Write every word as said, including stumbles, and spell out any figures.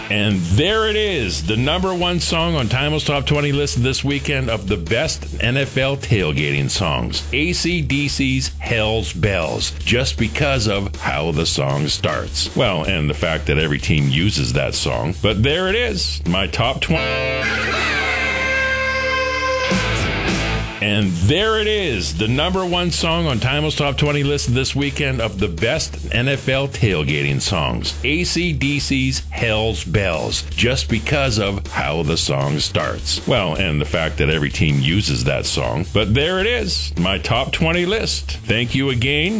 And there it is, the number one song on Timeless Top twenty list this weekend of the best N F L tailgating songs. A C D C's Hell's Bells, just because of how the song starts. Well, and the fact that every team uses that song. But there it is, my top twenty. And there it is, the number one song on Timeless Top twenty list this weekend of the best N F L tailgating songs. A C D C's Hell's Bells, just because of how the song starts. Well, and the fact that every team uses that song. But there it is, my top twenty list. Thank you again.